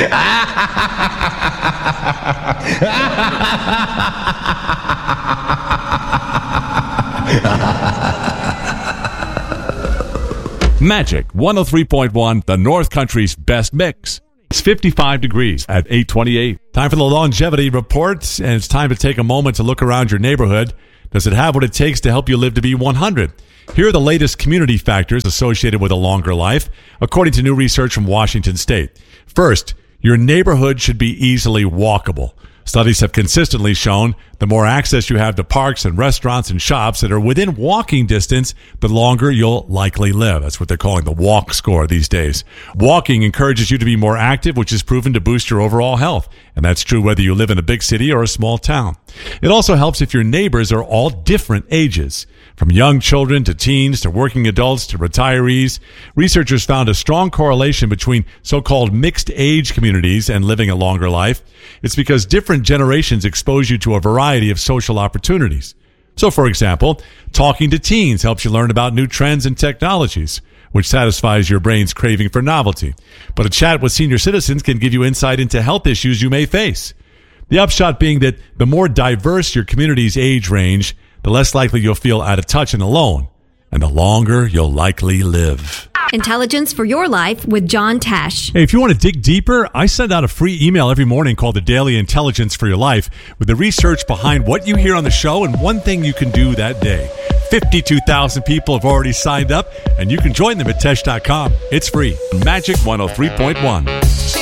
Magic 103.1, the North Country's best mix. It's 55 degrees at 8:28. Time for the longevity report, and it's time to take a moment to look around your neighborhood. Does it have what it takes to help you live to be 100? Here are the latest community factors associated with a longer life, according to new research from Washington State. First, your neighborhood should be easily walkable. Studies have consistently shown the more access you have to parks and restaurants and shops that are within walking distance, the longer you'll likely live. That's what they're calling the walk score these days. Walking encourages you to be more active, which is proven to boost your overall health. And that's true whether you live in a big city or a small town. It also helps if your neighbors are all different ages. From young children to teens to working adults to retirees, researchers found a strong correlation between so-called mixed-age communities and living a longer life. It's because different generations expose you to a variety of social opportunities. So, for example, talking to teens helps you learn about new trends and technologies, which satisfies your brain's craving for novelty. But a chat with senior citizens can give you insight into health issues you may face. The upshot being that the more diverse your community's age range, the less likely you'll feel out of touch and alone, and the longer you'll likely live. Intelligence for Your Life with John Tesh. Hey, if you want to dig deeper, I send out a free email every morning called the Daily Intelligence for Your Life with the research behind what you hear on the show and one thing you can do that day. 52,000 people have already signed up, and you can join them at Tesh.com. It's free. Magic 103.1.